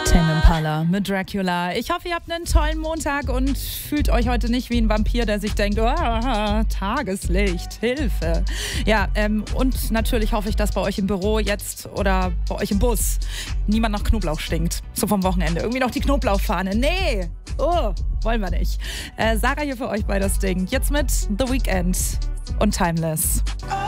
Tame Impala mit Dracula. Ich hoffe, ihr habt einen tollen Montag und fühlt euch heute nicht wie ein Vampir, der sich denkt, oh, Tageslicht, Hilfe. Ja, und natürlich hoffe ich, dass bei euch im Büro jetzt oder bei euch im Bus niemand nach Knoblauch stinkt. So vom Wochenende. Irgendwie noch die Knoblauchfahne. Nee, wollen wir nicht. Sarah hier für euch bei das Ding. Jetzt mit The Weeknd und Timeless.